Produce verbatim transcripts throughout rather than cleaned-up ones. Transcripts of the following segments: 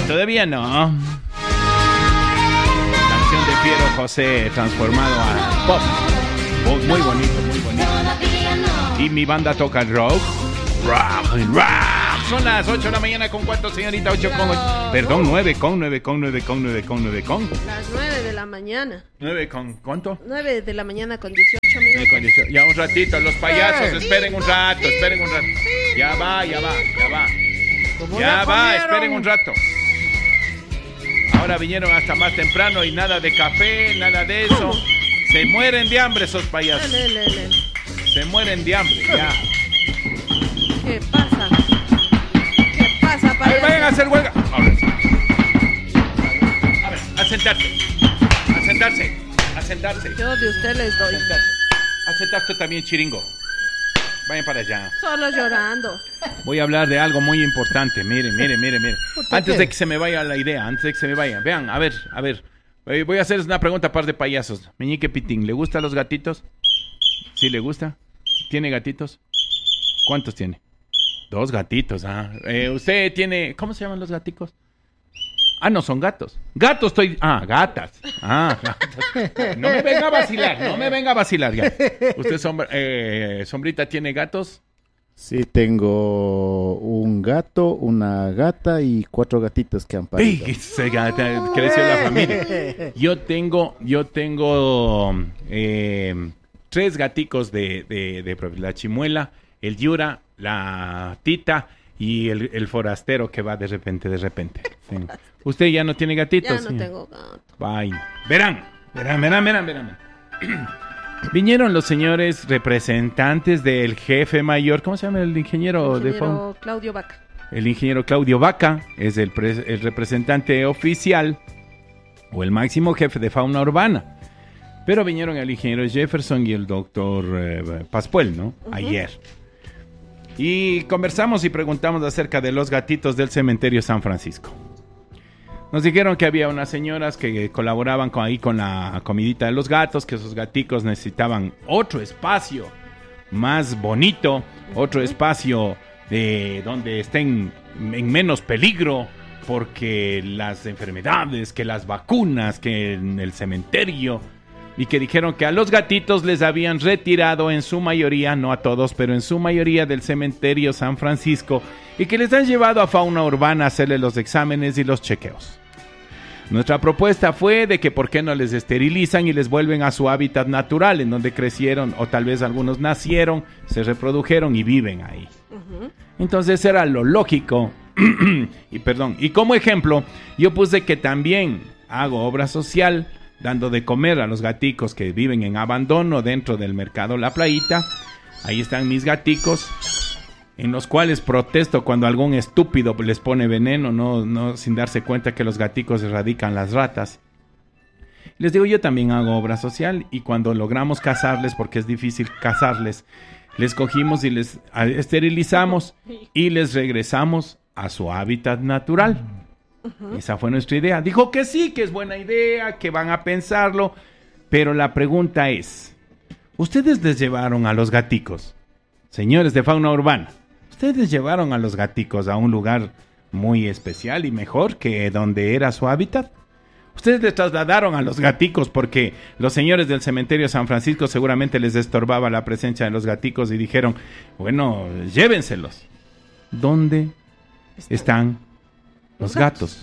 todavía no. Canción de Piero José transformado a pop. Oh, muy bonito, muy bonito. Y mi banda toca rock. Rock, rock. Son las ocho de la mañana con cuatro, señorita. ocho con ocho. Perdón, nueve con nueve con nueve con nueve con nueve con. Las nueve de la mañana. nueve con ¿cuánto? nueve de la mañana con dieciocho minutos. Ya un ratito, los payasos, esperen un rato, esperen un rato. Ya va, ya va, ya va. Ya va, esperen un rato. Ahora vinieron hasta más temprano y nada de café, nada de eso. Se mueren de hambre esos payasos. Le, le, le. Se mueren de hambre, ya. ¿Qué pasa? ¿Qué pasa, payaso? A ver, vayan a hacer huelga. A ver. A ver, a sentarse. A sentarse. A sentarse. Yo de usted les doy. A sentarse. A sentarse también, chiringo. Vayan para allá. Solo llorando. Voy a hablar de algo muy importante. Miren, miren, miren, miren. Antes qué? de que se me vaya la idea, antes de que se me vaya. Vean, a ver, a ver. Voy a hacerles una pregunta a par de payasos. Meñique Pitín, ¿le gustan los gatitos? ¿Sí le gusta? ¿Tiene gatitos? ¿Cuántos tiene? Dos gatitos, ah. Eh, ¿Usted tiene... ¿Cómo se llaman los gaticos? Ah, no, son gatos. Gatos estoy... Ah, gatas. Ah, gatas. No me venga a vacilar, no me venga a vacilar ya. ¿Usted, sombra, eh, Sombrita, tiene gatos? Sí, tengo un gato, una gata y cuatro gatitos que han parido. ¡Ey! Se creció la familia. Yo tengo, yo tengo eh, tres gaticos de, de, de la Chimuela, el Yura, la Tita y el, el forastero que va de repente, de repente. Sí. ¿Usted ya no tiene gatitos? Ya no sí. tengo gato. Ay, verán, verán, verán, verán, verán. Vinieron los señores representantes del jefe mayor, ¿cómo se llama el ingeniero, ingeniero de fauna? Claudio Vaca. El ingeniero Claudio Vaca es el, pre- el representante oficial o el máximo jefe de fauna urbana. Pero vinieron el ingeniero Jefferson y el doctor eh, Pascual, ¿no? Uh-huh. Ayer. Y conversamos y preguntamos acerca de los gatitos del cementerio San Francisco. Nos dijeron que había unas señoras que colaboraban con, ahí con la comidita de los gatos, que esos gaticos necesitaban otro espacio más bonito, otro espacio de donde estén en menos peligro, porque las enfermedades, que las vacunas, que en el cementerio, y que dijeron que a los gatitos les habían retirado en su mayoría, no a todos, pero en su mayoría del cementerio San Francisco, y que les han llevado a fauna urbana a hacerle los exámenes y los chequeos. Nuestra propuesta fue de que por qué no les esterilizan y les vuelven a su hábitat natural, en donde crecieron, o tal vez algunos nacieron, se reprodujeron y viven ahí. Uh-huh. Entonces era lo lógico. y perdón, y como ejemplo, yo puse que también hago obra social, dando de comer a los gaticos que viven en abandono dentro del mercado La Playita. Ahí están mis gaticos, en los cuales protesto cuando algún estúpido les pone veneno, no, no sin darse cuenta que los gaticos erradican las ratas. Les digo, yo también hago obra social, y cuando logramos cazarles, porque es difícil cazarles, les cogimos y les esterilizamos y les regresamos a su hábitat natural. Uh-huh. Esa fue nuestra idea. Dijo que sí, que es buena idea, que van a pensarlo, pero la pregunta es, ¿ustedes les llevaron a los gaticos, señores de fauna urbana? Ustedes llevaron a los gaticos a un lugar muy especial y mejor que donde era su hábitat. Ustedes les trasladaron a los gaticos porque los señores del cementerio San Francisco seguramente les estorbaba la presencia de los gaticos y dijeron, bueno, llévenselos. ¿Dónde están, están los gatos?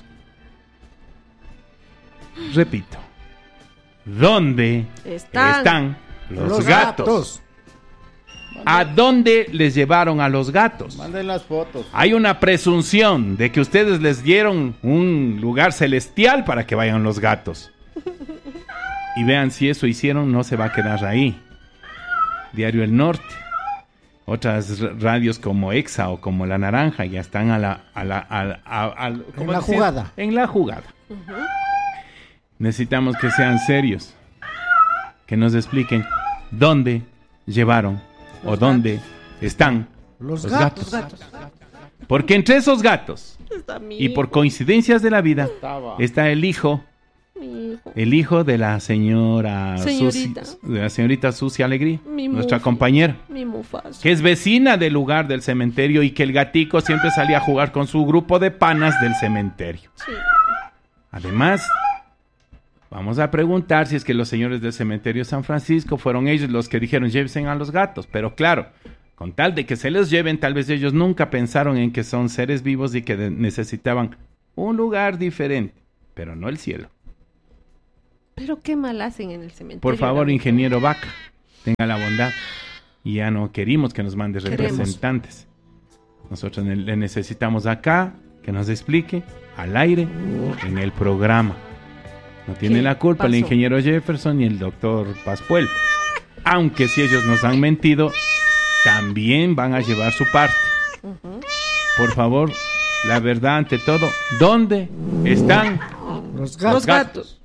gatos? Repito, ¿dónde están, están los, los gatos? gatos? ¿A dónde les llevaron a los gatos? Manden las fotos. Hay una presunción de que ustedes les dieron un lugar celestial para que vayan los gatos. Y vean, si eso hicieron, no se va a quedar ahí. Diario El Norte, otras radios como Exa o como La Naranja ya están a la, a la, a, a, a, en la decir? jugada. En la jugada. Uh-huh. Necesitamos que sean serios, que nos expliquen dónde llevaron o los dónde gatos. están los, los gatos. gatos. Porque entre esos gatos y por coincidencias de la vida está el hijo Mi hijo. El hijo de la señora Señorita. Susi, de la señorita Susi Alegría, Mi nuestra Mufi. compañera, Mi Mufasa. que es vecina del lugar del cementerio y que el gatico siempre salía a jugar con su grupo de panas del cementerio. Sí. Además, vamos a preguntar si es que los señores del cementerio de San Francisco fueron ellos los que dijeron llévense a los gatos, pero claro, con tal de que se los lleven, tal vez ellos nunca pensaron en que son seres vivos y que de- necesitaban un lugar diferente, pero no el cielo. Pero qué mal hacen en el cementerio. Por favor, la ingeniero Vaca, tenga la bondad. Y ya no queremos que nos mande Queremos. representantes. Nosotros ne- le necesitamos acá que nos explique al aire en el programa. No tiene ¿Qué la culpa el pasó? ingeniero Jefferson ni el doctor Pascuel. Aunque si ellos nos han mentido, también van a llevar su parte. Ujú. Por favor, la verdad ante todo. ¿Dónde están Los Los gatos. gatos.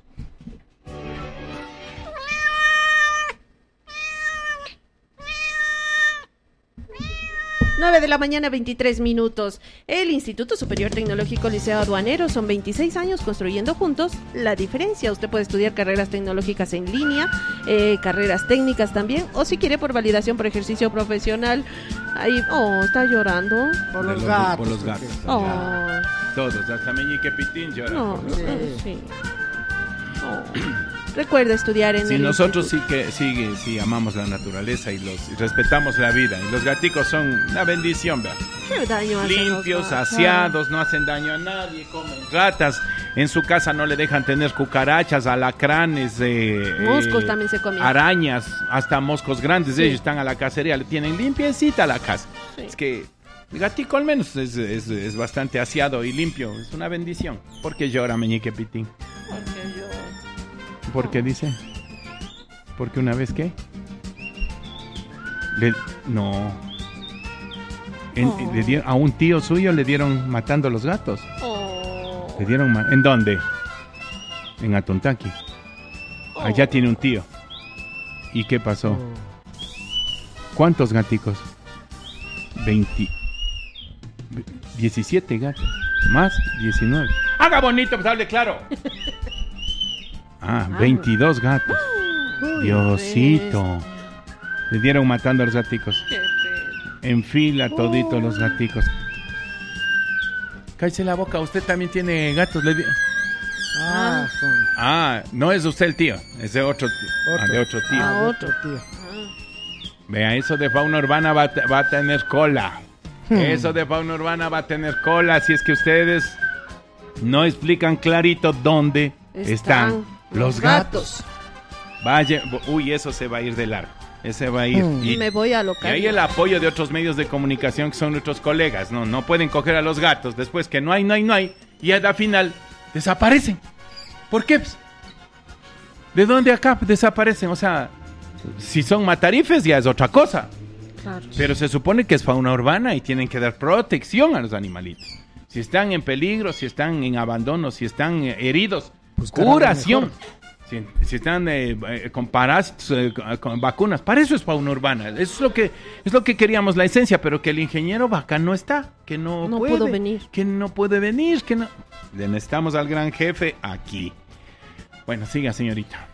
nueve de la mañana, veintitrés minutos. El Instituto Superior Tecnológico Liceo Aduanero son veintiséis años construyendo juntos la diferencia. Usted puede estudiar carreras tecnológicas en línea, eh, carreras técnicas también, o si quiere por validación por ejercicio profesional. Ahí, oh, está llorando. Por De los los- gatos. por los gatos. Oh, todos? Hasta Meñique Pitín llora. no, por los- Sí. sí. Oh. Recuerda estudiar en Sí, el nosotros instituto. sí que sí, sí amamos la naturaleza y los y respetamos la vida. Y los gaticos son una bendición, ¿verdad? ¿Qué daño hacen los Limpios, gatos? aseados, no hacen daño a nadie, comen ratas. En su casa no le dejan tener cucarachas, alacranes, eh, Moscos eh, también se comen. arañas, hasta moscos grandes. Sí. Ellos están a la cacería, le tienen limpiecita la casa. Sí. Es que el gatico al menos es, es- es bastante aseado y limpio. Es una bendición. ¿Por qué llora Meñique Pitín? Porque yo- ¿Por qué dice? ¿Porque una vez qué? Le- no. En- Oh. le dieron- a un tío suyo le dieron matando a los gatos. Oh. Le dieron ma- ¿En dónde? En Atontaki. Allá Oh. tiene un tío. ¿Y qué pasó? Oh. ¿Cuántos gaticos? veinte. diecisiete gatos. Más diecinueve. Haga bonito, pues hable claro. Ah, veintidós gatos. Uy, Diosito. bestia. Le dieron matando a los gaticos. Qué pena. En fila todito los gaticos. Cállese la boca, usted también tiene gatos. Le di- Ah, son Ah, no es usted el tío, es de otro tío. Ah, Otro. de otro tío. Ah, de otro. tío. Ah. Vea, eso de fauna urbana va, a te- va a tener cola. Eso de fauna urbana va a tener cola si es que ustedes no explican clarito dónde están, los gatos. Vaya, uy, eso se va a ir de largo. Ese va a ir. Hmm. Y, Me voy a y local. hay el apoyo de otros medios de comunicación que son nuestros colegas. No, no pueden coger a los gatos después que no hay, no hay, no hay. Y al final desaparecen. ¿Por qué? Pues, ¿de dónde acá desaparecen? O sea, si son matarifes ya es otra cosa. Claro. Pero se supone que es fauna urbana y tienen que dar protección a los animalitos. Si están en peligro, si están en abandono, si están eh, heridos, Buscar algo curación. mejor. Si, si están eh, eh, con parásitos, eh, con, con vacunas, para eso es fauna urbana. Eso es lo que es lo que queríamos, la esencia, pero que el ingeniero Vaca no está, que no, No puede, pudo venir. que no puede venir, que no. Le necesitamos al gran jefe aquí. Bueno, siga, señorita.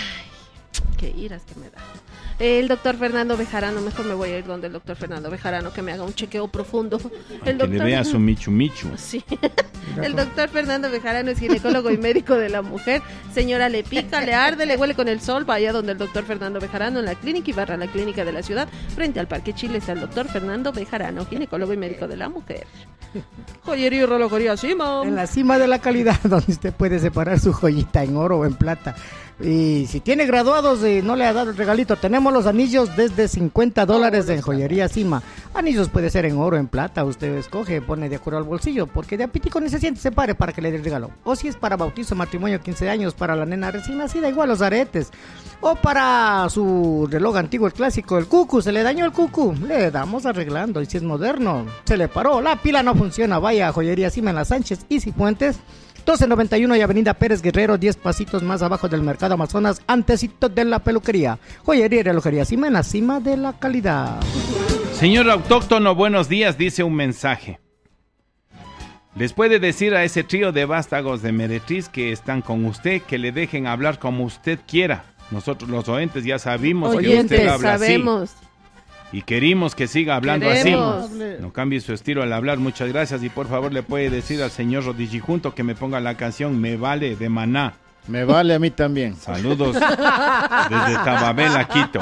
Qué iras que me da. El doctor Fernando Bejarano, mejor me voy a ir donde el doctor Fernando Bejarano que me haga un chequeo profundo. El Que le vea su michu michu. Sí. El doctor Fernando Bejarano es ginecólogo y médico de la mujer. Señora, le pica, le arde, le huele con el sol. Vaya donde el doctor Fernando Bejarano en la clínica y barra la clínica de la ciudad. Frente al Parque Chile está el doctor Fernando Bejarano, ginecólogo y médico de la mujer. Joyería y relojería, sí, mam. En la cima de la calidad, donde usted puede separar su joyita en oro o en plata. Y si tiene graduados y no le ha dado el regalito, tenemos los anillos desde cincuenta dólares en Joyería Cima. Anillos puede ser en oro o en plata, usted escoge, pone de acuerdo al bolsillo, porque de apitico ni se siente, se pare para que le dé el regalo. O si es para bautizo, matrimonio, quince años, para la nena recién nacida, igual los aretes. O para su reloj antiguo, el clásico, el cucu, se le dañó el cucu, le damos arreglando. Y si es moderno, se le paró, la pila no funciona, vaya a Joyería Cima en las Sánchez y Cifuentes. doce noventa y uno y Avenida Pérez Guerrero, diez pasitos más abajo del Mercado Amazonas, antecito de la peluquería. Joyería y relojería Cima en la cima de la calidad. Señor autóctono, buenos días, dice un mensaje. Les puede decir a ese trío de vástagos de meretriz que están con usted que le dejen hablar como usted quiera. Nosotros los oyentes ya sabemos que Oyentes, usted habla sabemos. así. Y queremos que siga hablando Queremos. así. No cambie su estilo al hablar. Muchas gracias. Y por favor le puede decir al señor Rodillijunto que me ponga la canción Me Vale de Maná. Me vale a mí también. Saludos desde Tababela, Quito.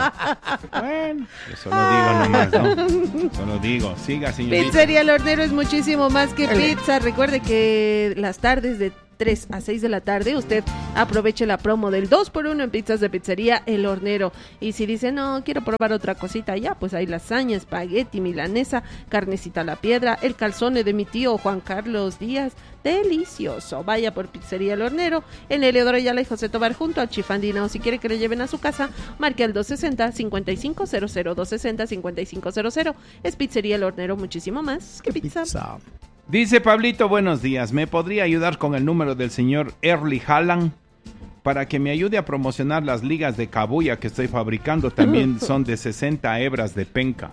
Bueno, eso lo digo nomás, ¿no? Eso lo digo. Siga, señorita. Pizzería El Hornero es muchísimo más que El- pizza. Recuerde que las tardes de tres a seis de la tarde usted aproveche la promo del dos por uno en pizzas de Pizzería El Hornero. Y si dice, no, quiero probar otra cosita, ya, pues hay lasaña, espagueti, milanesa, carnecita a la piedra, el calzone de mi tío Juan Carlos Díaz. Delicioso. Vaya por Pizzería El Hornero en Eleodoro Ayala y José Tobar junto al Chifandina. O si quiere que le lleven a su casa, marque al doscientos sesenta, cincuenta y cinco cero cero, doscientos sesenta, cincuenta y cinco cero cero. Es Pizzería El Hornero, muchísimo más que pizza. Pizza. Dice Pablito, buenos días. ¿Me podría ayudar con el número del señor Erly Haaland para que me ayude a promocionar las ligas de cabuya que estoy fabricando? También son de sesenta hebras de penca.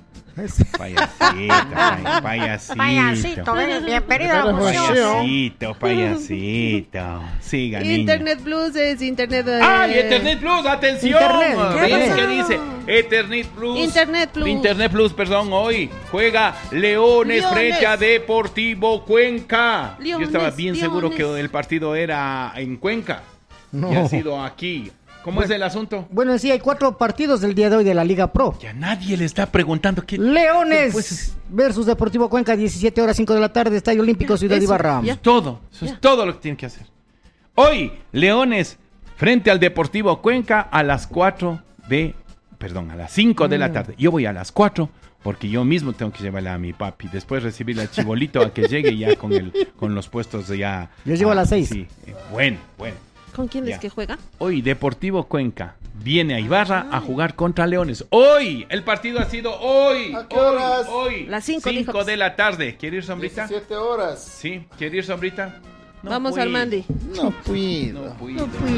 Payasito, pay- payasito. Payasito, ven, bienvenido a la Pero, función. Payasito, payasito. Siga, niño. Internet Plus es Internet. eh, ¡Ay, Ethernet Plus! ¡Atención! Internet, ¿Ves Internet. qué dice? Ethernet Plus. Internet Plus. Internet Plus, perdón. Hoy juega Leones, Leones. frente a Deportivo Cuenca. Leones, Yo estaba bien seguro Leones. que el partido era en Cuenca. No. Y ha sido aquí. ¿Cómo es el asunto? Bueno, sí, hay cuatro partidos del día de hoy de la Liga Pro. Ya nadie le está preguntando qué. Leones Pues- versus Deportivo Cuenca, diecisiete horas cinco de la tarde, Estadio Olímpico Ciudad eso, Ibarra. ya. Es todo. Eso Ya. es todo lo que tienen que hacer. Hoy, Leones frente al Deportivo Cuenca a las cuatro de... Perdón, a las cinco de la tarde. Yo voy a las cuatro porque yo mismo tengo que llevarla a mi papi. Después recibirle al chibolito a que llegue ya con el con los puestos de ya... Yo llego a las seis. Sí, eh, bueno, bueno. ¿Con quién Ya. es que juega? Hoy Deportivo Cuenca viene a Ibarra a jugar contra Leones. Hoy, el partido ha sido hoy. ¿A qué hoy, horas? Hoy. Las cinco, cinco dijo. de la tarde. ¿Quiere ir, Sombrita? diecisiete horas. Sí, ¿quiere ir, Sombrita? No Vamos puede. al Mandy. No puedo. No pude. No puedo.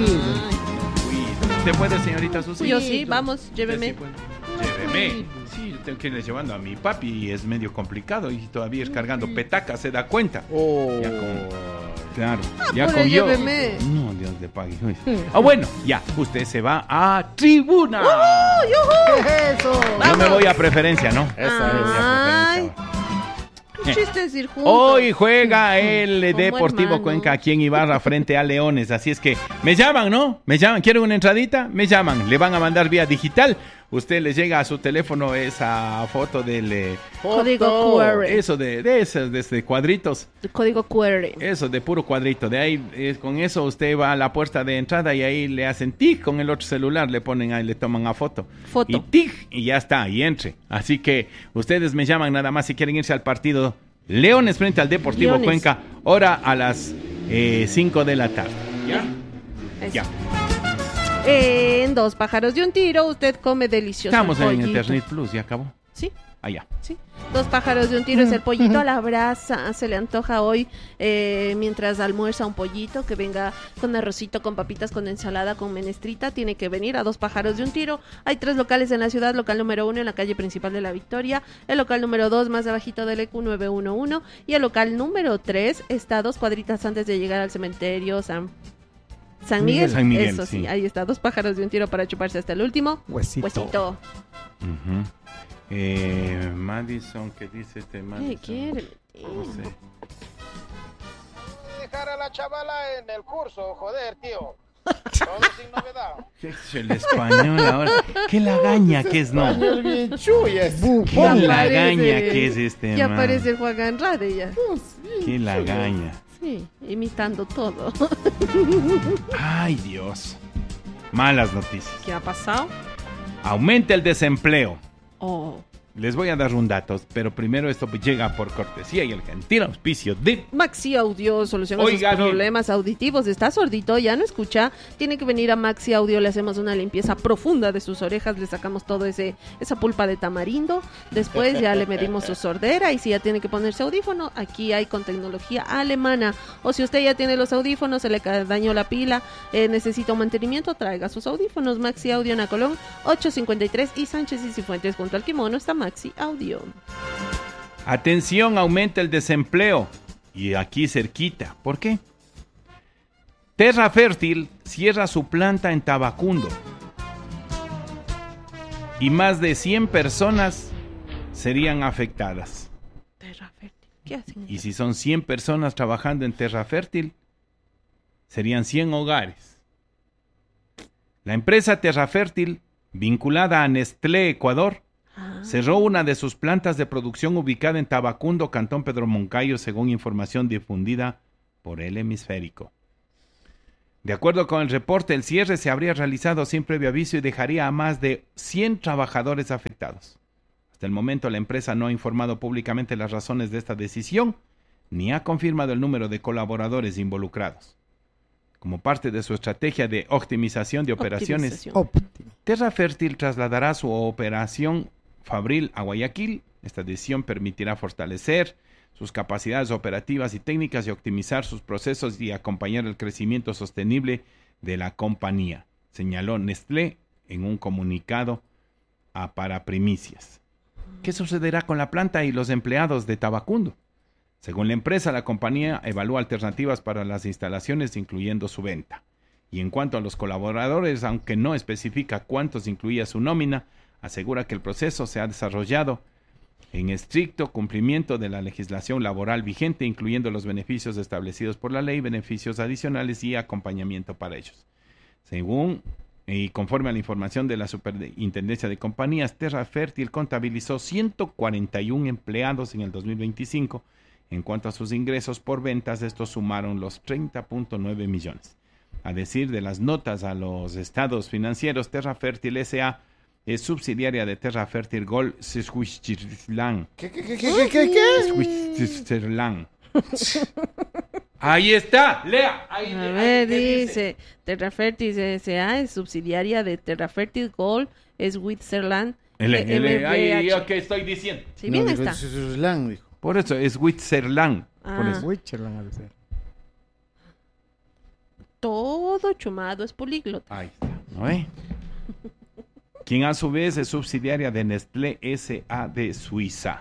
No pude. ¿Usted puede, señorita Susi? Yo sí, vamos, ¿Usted lléveme. sí puede? Lléveme. Sí, yo tengo que irle llevando a mi papi y es medio complicado y todavía es cargando petaca, se da cuenta. Oh. Ya con- Claro, ya pues, con yo. lléveme. No, Dios le pague. Uy. Ah, bueno, ya, usted se va a tribuna. ¿Qué es eso? Yo me voy a preferencia, ¿no? Esa es. Ay, qué chiste es ir juntos. Hoy juega el Como Deportivo hermanos. Cuenca aquí en Ibarra frente a Leones, así es que me llaman, ¿no? Me llaman, ¿quieren una entradita? Me llaman, le van a mandar vía digital. Usted le llega a su teléfono esa foto del eh, Código Q R. eso de de esos de, de cuadritos, Código Q R. eso de puro cuadrito. De ahí eh, con eso usted va a la puerta de entrada y ahí le hacen tic con el otro celular, le ponen ahí, le toman a foto. Foto. Y tic y ya está, y entre. Así que ustedes me llaman nada más si quieren irse al partido Leones frente al Deportivo Leones. Cuenca, hora a las cinco de la tarde. ¿Ya? Eso. Ya. En Dos Pájaros de un Tiro, usted come delicioso Estamos en pollito. Internet Plus, ya acabó. Sí, Allá. sí. Dos pájaros de un tiro es el pollito a la brasa. Se le antoja hoy eh, mientras almuerza un pollito que venga con arrocito, con papitas, con ensalada, con menestrita. Tiene que venir a Dos Pájaros de un Tiro. Hay tres locales en la ciudad. Local número uno en la calle principal de La Victoria. El local número dos más abajito del E Q nueve uno uno. Y el local número tres está a dos cuadritas antes de llegar al cementerio San San Miguel. San Miguel, Eso sí, sí. ahí está. Dos pájaros de un tiro para chuparse hasta el último. Huesito. Huesito. Ujú. eh, Madison, ¿qué dice este Madison? ¿Qué quiere? No sé. Dejar a la chavala en el curso, joder, tío. Todo sin novedad. ¿Qué es el español ahora? ¿Qué lagaña que es, no? Español bien chuyas. ¿Qué Ya lagaña aparece- que es este Ya man? aparece Juan Andrade ya. ¿Qué lagaña? Sí, imitando todo. Ay, Dios. Malas noticias. ¿Qué ha pasado? Aumenta el desempleo. Oh. Les voy a dar un dato, pero primero esto llega por cortesía y el gentil auspicio de... Maxi Audio soluciona Oiga, sus bien. problemas auditivos. Está sordito, ya no escucha. Tiene que venir a Maxi Audio, le hacemos una limpieza profunda de sus orejas, le sacamos todo ese esa pulpa de tamarindo. Después ya le medimos su sordera y si ya tiene que ponerse audífono, aquí hay con tecnología alemana. O si usted ya tiene los audífonos, se le ca- dañó la pila, eh, necesita un mantenimiento, traiga sus audífonos. Maxi Audio en Acolón, ochocientos cincuenta y tres y Sánchez y Cifuentes junto al Kimono está Maxi Audio. Atención, aumenta el desempleo y aquí cerquita. ¿Por qué? Terra Fértil cierra su planta en Tabacundo y más de cien personas serían afectadas. Terra Fértil. ¿Qué hacen? Y si son cien personas trabajando en Terra Fértil, serían cien hogares. La empresa Terra Fértil, vinculada a Nestlé Ecuador, ah. cerró una de sus plantas de producción ubicada en Tabacundo, Cantón Pedro Moncayo, según información difundida por El Hemisférico. De acuerdo con el reporte, el cierre se habría realizado sin previo aviso y dejaría a más de cien trabajadores afectados. Hasta el momento, la empresa no ha informado públicamente las razones de esta decisión, ni ha confirmado el número de colaboradores involucrados. Como parte de su estrategia de optimización de operaciones, Terra Fértil trasladará su operación fabril a Guayaquil. Esta decisión permitirá fortalecer sus capacidades operativas y técnicas y optimizar sus procesos y acompañar el crecimiento sostenible de la compañía, señaló Nestlé en un comunicado a Para Primicias. ¿Qué sucederá con la planta y los empleados de Tabacundo? Según la empresa, la compañía evalúa alternativas para las instalaciones, incluyendo su venta. Y en cuanto a los colaboradores, aunque no especifica cuántos incluía su nómina, asegura que el proceso se ha desarrollado en estricto cumplimiento de la legislación laboral vigente, incluyendo los beneficios establecidos por la ley, beneficios adicionales y acompañamiento para ellos. Según y conforme a la información de la Superintendencia de Compañías, Terra Fértil contabilizó ciento cuarenta y uno empleados en el dos mil veinticinco. En cuanto a sus ingresos por ventas, estos sumaron los treinta punto nueve millones. A decir de las notas a los estados financieros, Terra Fértil S A es subsidiaria de Terra Fértil Gold Switzerland. ¿Qué, qué, qué, qué, qué, qué? Switzerland. Ahí está, lea. Ahí, a ahí, ver, dice? dice, Terra Fértil S A es subsidiaria de Terra Fértil Gold Switzerland. L, L, M V H. ahí, yo qué estoy diciendo. Sí, bien no, está. Switzerland, dijo. Por eso es Switzerland. Ah. Por eso. Switzerland ha de ser. Todo chumado es políglota. Ahí está, ¿no ve? Quien a su vez es subsidiaria de Nestlé S A de Suiza.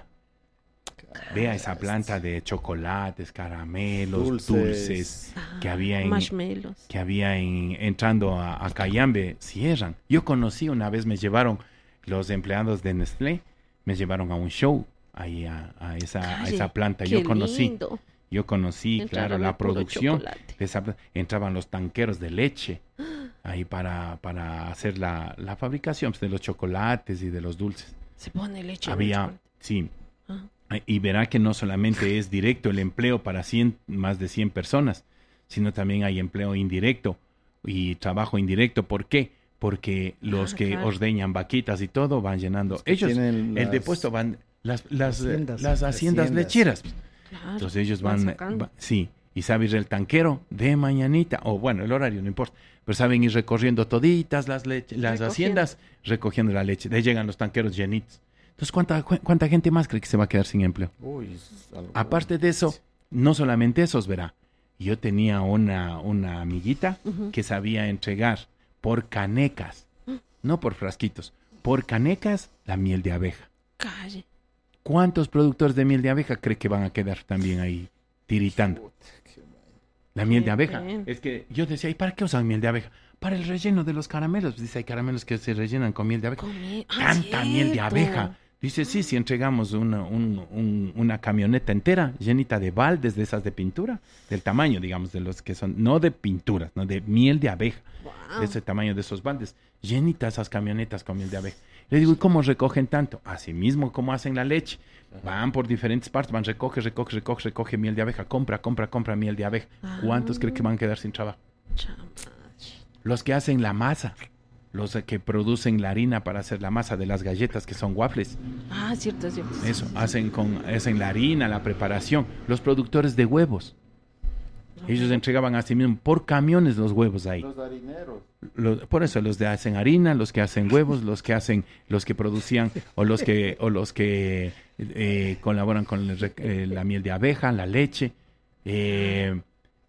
Vea esa planta de chocolates, caramelos, dulces, dulces Ah, que había en, marshmallows. que había en, entrando a, a Cayambe, cierran. Yo conocí una vez, me llevaron los empleados de Nestlé, me llevaron a un show ahí a, a, esa, Calle, a esa planta. qué Yo conocí, lindo. yo conocí, Entraron claro, el la puro producción chocolate. de esa planta. Entraban los tanqueros de leche ahí para, para hacer la, la fabricación pues, de los chocolates y de los dulces. Se pone leche. en el Había, chocolate. sí, Ah. y verá que no solamente es directo el empleo para cien, más de cien personas, sino también hay empleo indirecto y trabajo indirecto. ¿Por qué? Porque los Ah, que claro. ordeñan vaquitas y todo van llenando. Los que Ellos, tienen el las- depuesto van, las, las, eh, Haciendas. las haciendas Haciendas. lecheras. Claro, Entonces ellos van van, sacando. va- sí, y sabe ir el tanquero de mañanita, o bueno, el horario no importa, pero saben ir recorriendo toditas las, leche, las Recogiendo. haciendas, recogiendo la leche. De ahí llegan los tanqueros llenitos. Entonces, ¿cuánta, cu- ¿cuánta gente más cree que se va a quedar sin empleo? Uy, es algo- Aparte de eso, no solamente esos, verá. Yo tenía una, una amiguita Ujú. que sabía entregar por canecas, no por frasquitos, por canecas la miel de abeja. Calle. ¿Cuántos productores de miel de abeja cree que van a quedar también ahí tiritando? La miel de Qué abeja. bien. Es que yo decía, ¿y para qué usan miel de abeja? Para el relleno de los caramelos. Dice, hay caramelos que se rellenan con miel de abeja. Comi- ah, Tanta miel de cierto. abeja. Dice, sí, si entregamos una, un- un- una camioneta entera llenita de baldes de esas de pintura, del tamaño, digamos, de los que son, no de pinturas, no de miel de abeja, Wow. de ese tamaño de esos baldes, llenitas esas camionetas con miel de abeja. Le digo, ¿y cómo recogen tanto? Así mismo como hacen la leche. Van por diferentes partes, van, recoge, recoge, recoge, recoge miel de abeja, compra, compra, compra miel de abeja. ¿Cuántos Ah. cree que van a quedar sin trabajo? Chamache. Los que hacen la masa, los que producen la harina para hacer la masa de las galletas que son waffles. Ah, cierto, cierto. Eso, hacen con hacen la harina, la preparación. Los productores de huevos. Ellos entregaban a sí mismos por camiones los huevos ahí. Los harineros. Los- por eso los de hacen harina, los que hacen huevos, los que hacen, los que producían o los que o los que eh, colaboran con el rec- eh, la miel de abeja, la leche. eh,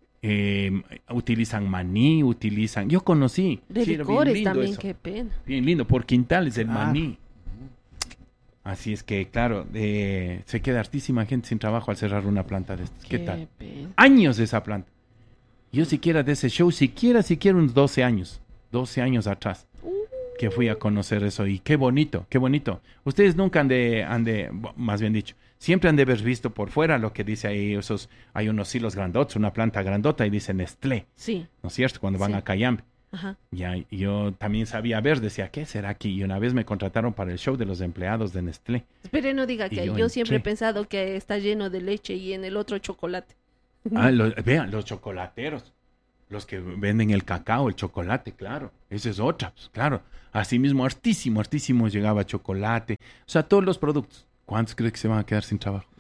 eh, utilizan maní, utilizan. Yo conocí. De sí, era bien licores lindo también, eso. qué pena. Bien lindo, por quintales el Ah. maní. Así es que, claro, eh, se queda hartísima gente sin trabajo al cerrar una planta de estas. ¿Qué, ¿Qué tal? Pena. Años de esa planta. Yo siquiera de ese show, siquiera, siquiera unos doce años, doce años atrás, uh. que fui a conocer eso. Y qué bonito, qué bonito. Ustedes nunca han de, han de, más bien dicho, siempre han de haber visto por fuera lo que dice ahí, esos, hay unos hilos grandotes, una planta grandota y dice Nestlé. Sí. ¿No es cierto? Cuando van sí. a Cayambe. Ajá. Ya, yo también sabía ver, decía, ¿qué será aquí? Y una vez me contrataron para el show de los empleados de Nestlé. Espere, no diga que yo, yo siempre he pensado que está lleno de leche y en el otro chocolate. Ah, lo, vean, los chocolateros, los que venden el cacao, el chocolate, claro, esa es otra, pues, claro. Asimismo, hartísimo, hartísimo llegaba chocolate, o sea, todos los productos. ¿Cuántos creen que se van a quedar sin trabajo?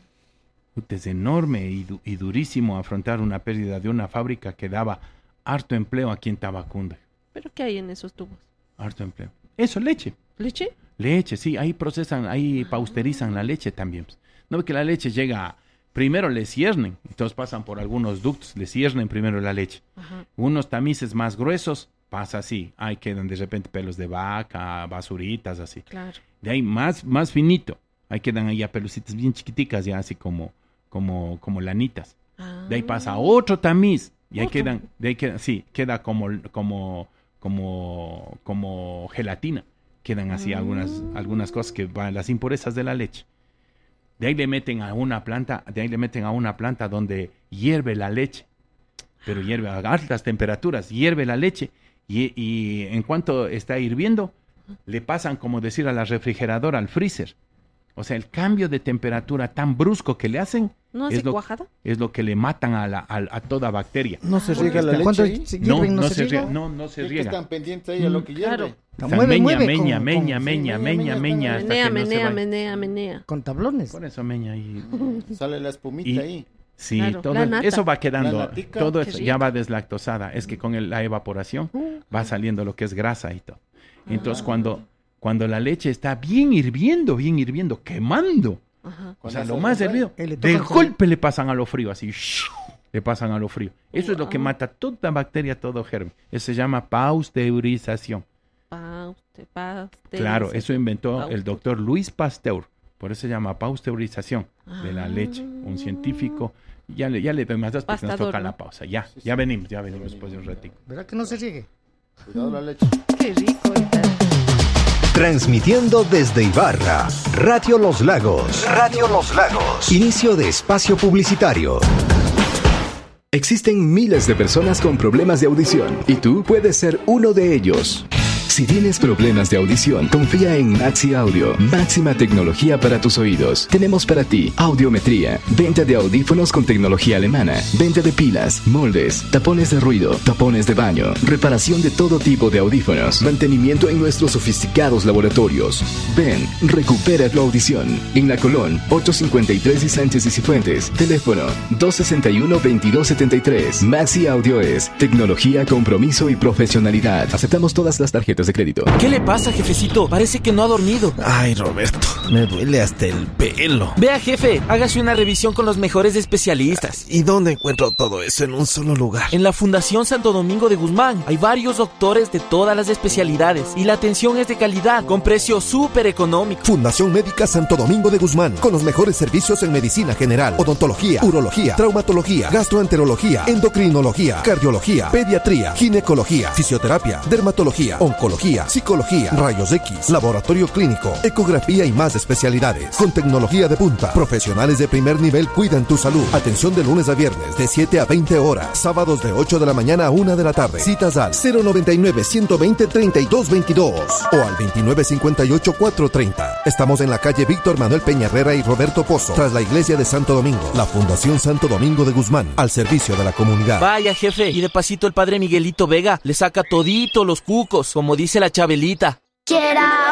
Mm. Es enorme y, du- y durísimo afrontar una pérdida de una fábrica que daba harto empleo aquí en Tabacunda. ¿Pero qué hay en esos tubos? Harto empleo. Eso, leche. ¿Leche? Leche, sí, ahí procesan, ahí pausterizan la leche también. No ve que la leche llega, primero le ciernen, entonces pasan por algunos ductos, le ciernen primero la leche. Ajá. Unos tamices más gruesos, pasa así, ahí quedan de repente pelos de vaca, basuritas, así. Claro. De ahí más, más finito, ahí quedan ahí ya pelucitas bien chiquiticas, ya así como, como, como lanitas. Ah. De ahí pasa otro tamiz. Y ahí quedan, de ahí queda, sí, queda como, como, como, como gelatina. Quedan así mm. algunas, algunas cosas que van, las impurezas de la leche. De ahí le meten a una planta, de ahí le meten a una planta donde hierve la leche. Pero hierve a altas temperaturas, hierve la leche. Y, y en cuanto está hirviendo, le pasan, como decir, a la refrigeradora, al freezer. O sea, el cambio de temperatura tan brusco que le hacen, ¿no hace es, lo, cuajada? es lo que le matan a, la, a, a toda bacteria. ¿No se riega la leche ahí? Se no, no, no se riega. No, no se riega. Están pendientes ahí a lo que claro. hierve. O sea, mueve, meña, mueve meña, con, meña, con, meña, sí, meña, meña, meña, hasta menea, hasta que no menea, se menea, menea. Con tablones. Por eso meña y... Sale la espumita y, ahí. Sí, claro, todo nata. eso va quedando, todo eso ya va deslactosada. Es que con el, la evaporación va saliendo lo que es grasa y todo. Entonces ah. cuando, cuando la leche está bien hirviendo, bien hirviendo, quemando, ajá. o sea, lo más hervido, de golpe le pasan a lo frío, así, shh, le pasan a lo frío. Eso wow. es lo que mata toda bacteria, todo germen. Eso se llama pasteurización. Pauste, pauste, claro, eso inventó pauste. el doctor Luis Pasteur. Por eso se llama pasteurización ah. de la leche. Un científico. Ya le, ya le doy más dos porque nos toca ¿no? la pausa. Ya, sí, sí. ya venimos, ya venimos después de un ratito. ¿Verdad que no se riegue? Cuidado la leche. Qué rico. Está. Transmitiendo desde Ibarra, Radio Los Lagos. Radio Los Lagos. Inicio de espacio publicitario. Existen miles de personas con problemas de audición y tú puedes ser uno de ellos. Si tienes problemas de audición, confía en Maxi Audio. Máxima tecnología para tus oídos. Tenemos para ti audiometría, venta de audífonos con tecnología alemana, venta de pilas, moldes, tapones de ruido, tapones de baño, reparación de todo tipo de audífonos, mantenimiento en nuestros sofisticados laboratorios. Ven, recupera tu audición. En La Colón, ocho cincuenta y tres y Sánchez y Cifuentes. Teléfono dos sesenta y uno, veintidós setenta y tres. Maxi Audio es tecnología, compromiso y profesionalidad. Aceptamos todas las tarjetas de crédito. ¿Qué le pasa, jefecito? Parece que no ha dormido. Ay, Roberto, me duele hasta el pelo. Vea, jefe, hágase una revisión con los mejores especialistas. ¿Y dónde encuentro todo eso en un solo lugar? En la Fundación Santo Domingo de Guzmán. Hay varios doctores de todas las especialidades y la atención es de calidad, con precio súper económico. Fundación Médica Santo Domingo de Guzmán, con los mejores servicios en medicina general, odontología, urología, traumatología, gastroenterología, endocrinología, cardiología, pediatría, ginecología, fisioterapia, dermatología, oncología, psicología, rayos X, laboratorio clínico, ecografía y más especialidades. Con tecnología de punta, profesionales de primer nivel cuidan tu salud. Atención de lunes a viernes de siete a veinte horas, sábados de ocho de la mañana a una de la tarde. Citas al cero noventa y nueve, ciento veinte, treinta y dos veintidós o al veintinueve cincuenta y ocho, cuatrocientos treinta. Estamos en la calle Víctor Manuel Peña Herrera y Roberto Pozo, tras la iglesia de Santo Domingo. La Fundación Santo Domingo de Guzmán, al servicio de la comunidad. Vaya, jefe, y de pasito el padre Miguelito Vega le saca todito los cucos, como dice la Chabelita. Quiera